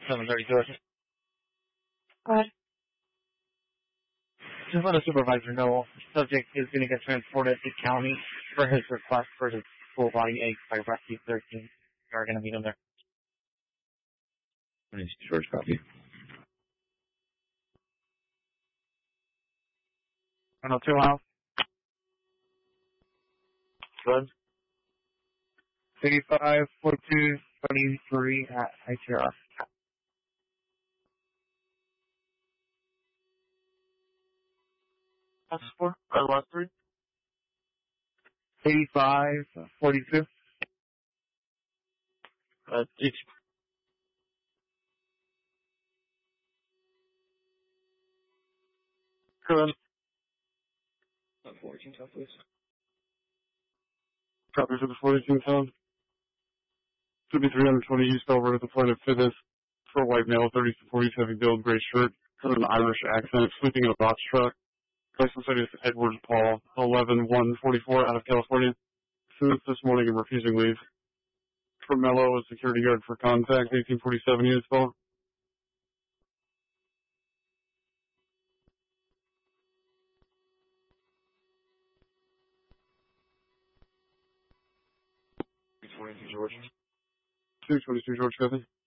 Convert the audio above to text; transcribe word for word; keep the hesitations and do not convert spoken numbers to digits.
seven thirty Georgia. Go ahead. Just let a supervisor know subject is going to get transported to county for his request for his full body egg by Rescue thirteen. We're going to meet him there. twenty-two George, copy. one oh two miles. Good. eighty-five forty-two twenty-three at I T R. That's four. I lost three. eighty-five forty-two. Uh, each. Good. Uh, fourteen town, please. Copy for the forty-two town. Should be three twenty East over at the flight of Fitness for a white male, thirty to forty, heavy build, gray shirt, has an Irish accent, sleeping in a box truck. License plate is Edward Paul, eleven one forty-four, out of California. Since this morning and refusing leave. For Mello, a security guard for contact, eighteen forty-seven units call. twenty-two George. two twenty-two George, copy.